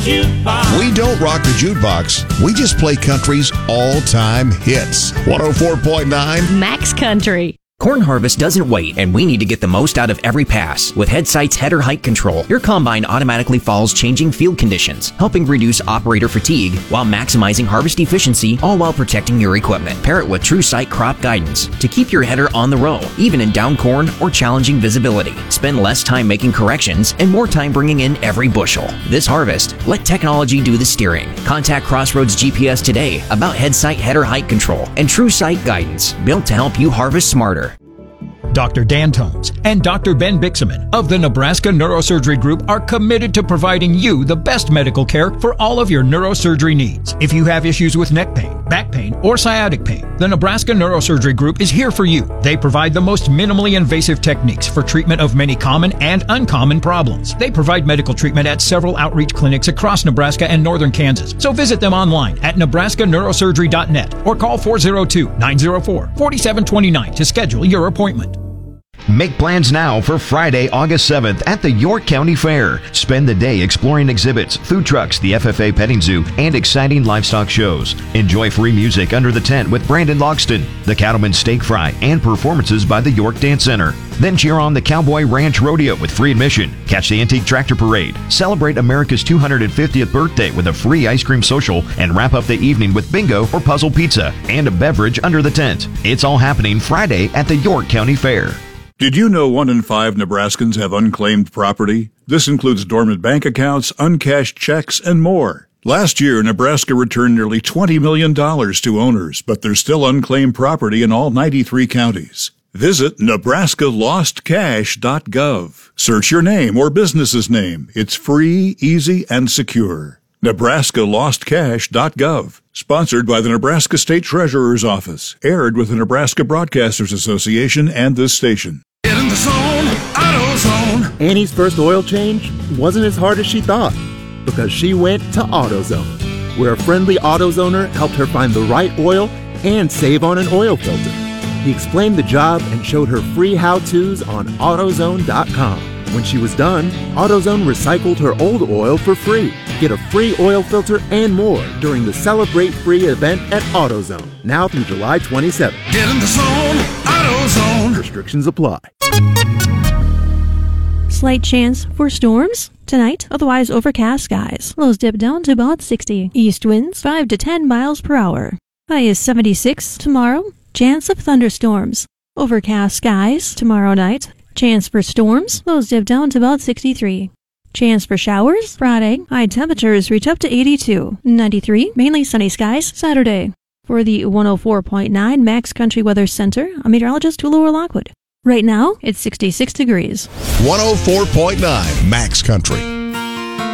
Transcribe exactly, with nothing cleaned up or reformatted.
Jukebox. We don't rock the jukebox. We just play country's all-time hits. one oh four point nine Max Country. Corn harvest doesn't wait, and we need to get the most out of every pass. With Headsight's header height control, your combine automatically follows changing field conditions, helping reduce operator fatigue while maximizing harvest efficiency, all while protecting your equipment. Pair it with TrueSight crop guidance to keep your header on the row, even in down corn or challenging visibility. Spend less time making corrections and more time bringing in every bushel. This harvest, let technology do the steering. Contact Crossroads G P S today about Headsight header height control and TrueSight guidance, built to help you harvest smarter. Doctor Dan Tones and Doctor Ben Bixaman of the Nebraska Neurosurgery Group are committed to providing you the best medical care for all of your neurosurgery needs. If you have issues with neck pain, back pain, or sciatic pain, the Nebraska Neurosurgery Group is here for you. They provide the most minimally invasive techniques for treatment of many common and uncommon problems. They provide medical treatment at several outreach clinics across Nebraska and northern Kansas. So visit them online at nebraska neurosurgery dot net or call four oh two, nine oh four, four seven two nine to schedule your appointment. Make plans now for Friday, August seventh at the York County Fair. Spend the day exploring exhibits, food trucks, the F F A Petting Zoo, and exciting livestock shows. Enjoy free music under the tent with Brandon Logston, the Cattleman Steak Fry, and performances by the York Dance Center. Then cheer on the Cowboy Ranch Rodeo with free admission. Catch the Antique Tractor Parade. Celebrate America's two hundred fiftieth birthday with a free ice cream social, and wrap up the evening with bingo or puzzle pizza and a beverage under the tent. It's all happening Friday at the York County Fair. Did you know one in five Nebraskans have unclaimed property? This includes dormant bank accounts, uncashed checks, and more. Last year, Nebraska returned nearly twenty million dollars to owners, but there's still unclaimed property in all ninety-three counties. Visit nebraska lost cash dot gov. Search your name or business's name. It's free, easy, and secure. nebraska lost cash dot gov. Sponsored by the Nebraska State Treasurer's Office. Aired with the Nebraska Broadcasters Association and this station. Get in the zone, AutoZone. Annie's first oil change wasn't as hard as she thought because she went to AutoZone, where a friendly AutoZoner helped her find the right oil and save on an oil filter. He explained the job and showed her free how-tos on AutoZone dot com. When she was done, AutoZone recycled her old oil for free. Get a free oil filter and more during the Celebrate Free event at AutoZone, now through July twenty-seventh. Get in the zone, AutoZone. Restrictions apply. Slight chance for storms tonight, otherwise overcast skies. Lows dip down to about sixty. East winds five to ten miles per hour. High is seventy-six tomorrow. Chance of thunderstorms. Overcast skies tomorrow night. Chance for storms. Lows dip down to about sixty-three. Chance for showers Friday. High temperatures reach up to eighty-two. ninety-three. Mainly sunny skies Saturday. For the one oh four point nine Max Country Weather Center, I'm meteorologist Tulora Lockwood. Right now, it's sixty-six degrees. one oh four point nine Max Country.